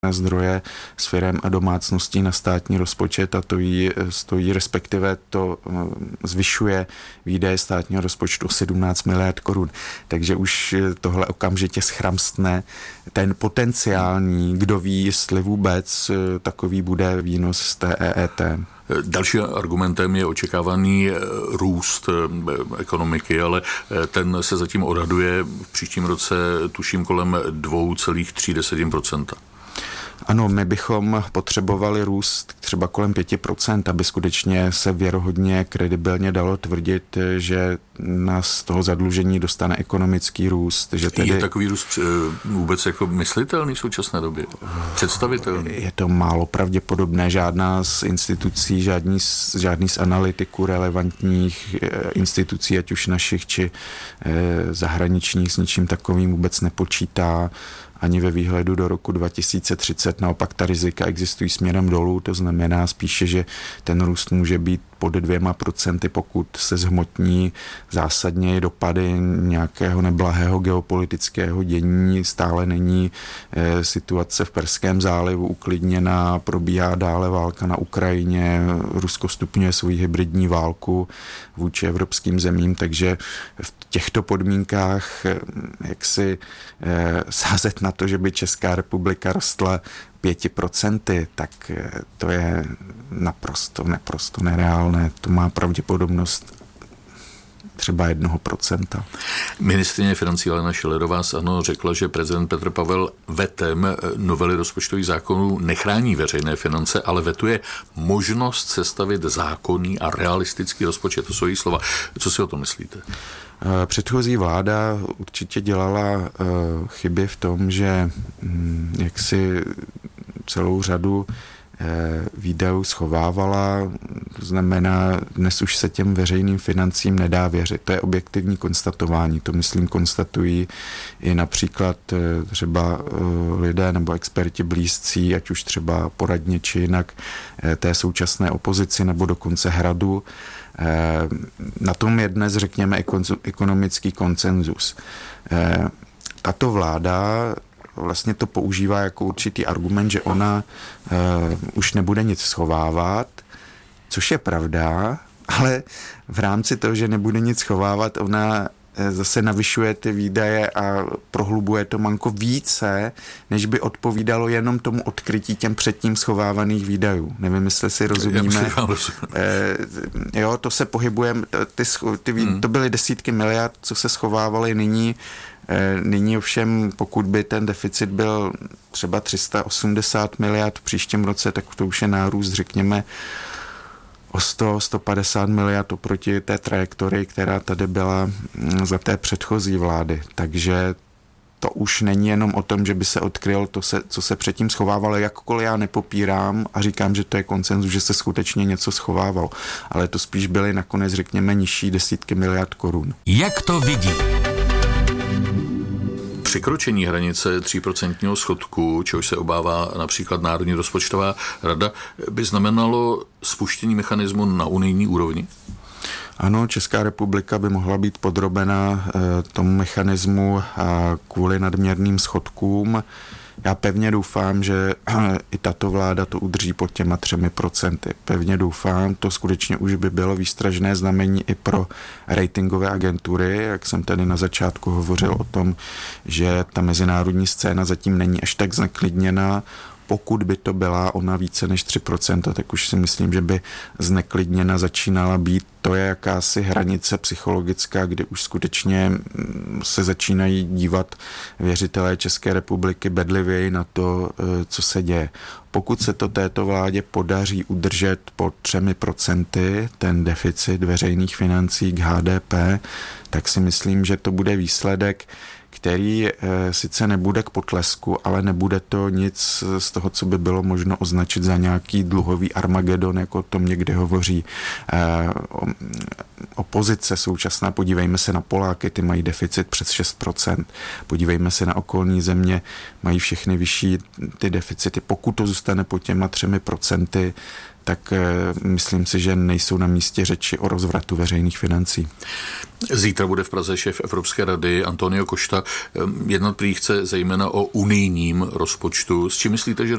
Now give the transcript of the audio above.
zdroje s firem a domácností na státní rozpočet a to jí stojí, respektive to zvyšuje výdaje státního rozpočtu o 17 miliard korun. Takže už tohle okamžitě schramstne ten potenciální, kdo ví, jestli vůbec takový bude výnos z té EET. Dalším argumentem je očekávaný růst ekonomiky, ale ten se zatím odhaduje v příštím roce tuším kolem 2,3%. Ano, my bychom potřebovali růst třeba kolem 5%, aby skutečně se věrohodně, kredibilně dalo tvrdit, že nás z toho zadlužení dostane ekonomický růst. Že tedy... Je takový růst vůbec jako myslitelný v současné době? Představitelný? Je to málo pravděpodobné. Žádná z institucí, žádný z analytiků relevantních institucí, ať už našich, či zahraničních, s ničím takovým vůbec nepočítá. Ani ve výhledu do roku 2030. Naopak ta rizika existují směrem dolů, to znamená spíše, že ten růst může být pod 2%, pokud se zhmotní zásadně dopady nějakého neblahého geopolitického dění. Stále není situace v Perském zálivu uklidněná, probíhá dále válka na Ukrajině, Rusko stupňuje svou hybridní válku vůči evropským zemím, takže v těchto podmínkách jak si sázet na to, že by Česká republika rostla 5%, tak to je naprosto nereálné. To má pravděpodobnost třeba 1%. Ministryně financí Alena Schillerová z ANO řekla, že prezident Petr Pavel vetem novely rozpočtových zákonů nechrání veřejné finance, ale vetuje možnost sestavit zákonný a realistický rozpočet. To jsou její slova. Co si o tom myslíte? Předchozí vláda určitě dělala chyby v tom, že jaksi celou řadu výdajů schovávala, to znamená, dnes už se těm veřejným financím nedá věřit. To je objektivní konstatování, to myslím konstatují i například třeba lidé nebo experti blízcí, ať už třeba poradně či jinak té současné opozici nebo dokonce Hradu. Na tom je dnes, řekněme, ekonomický konsenzus. Tato vláda vlastně to používá jako určitý argument, že ona už nebude nic schovávat, což je pravda, ale v rámci toho, že nebude nic schovávat, ona zase navyšuje ty výdaje a prohlubuje to manko více, než by odpovídalo jenom tomu odkrytí těm předtím schovávaných výdajů. Nevím, jestli si rozumíme. Jo, to se pohybujeme, to byly desítky miliard, co se schovávaly nyní ovšem, pokud by ten deficit byl třeba 380 miliard v příštím roce, tak to už je nárůst, řekněme, o 100-150 miliard oproti té trajektorii, která tady byla za té předchozí vlády. Takže to už není jenom o tom, že by se odkryl to, co se předtím schovávalo, jakkoliv já nepopírám a říkám, že to je konsenzus, že se skutečně něco schovávalo. Ale to spíš byly nakonec, řekněme, nižší desítky miliard korun. Jak to vidí? Překročení hranice 3% schodku, čehož se obává například Národní rozpočtová rada, by znamenalo spuštění mechanismu na unijní úrovni? Ano, Česká republika by mohla být podrobena tomu mechanismu kvůli nadměrným schodkům. Já pevně doufám, že i tato vláda to udrží pod těma 3%. Pevně doufám, to skutečně už by bylo výstražné znamení i pro ratingové agentury, jak jsem tady na začátku hovořil o tom, že ta mezinárodní scéna zatím není až tak zneklidněná. Pokud by to byla ona více než 3%, tak už si myslím, že by zneklidněna začínala být. To je jakási hranice psychologická, kdy už skutečně se začínají dívat věřitelé České republiky bedlivěji na to, co se děje. Pokud se to této vládě podaří udržet pod 3% ten deficit veřejných financí k HDP, tak si myslím, že to bude výsledek, který sice nebude k potlesku, ale nebude to nic z toho, co by bylo možno označit za nějaký dluhový Armagedon, jako o tom někdy hovoří opozice současná. Podívejme se na Poláky, ty mají deficit přes 6%. Podívejme se na okolní země, mají všechny vyšší ty deficity. Pokud to zůstane pod těma 3%, tak myslím si, že nejsou na místě řeči o rozvratu veřejných financí. Zítra bude v Praze šéf Evropské rady Antonio Costa. Jednat prý chce zejména o unijním rozpočtu. S čím myslíte, že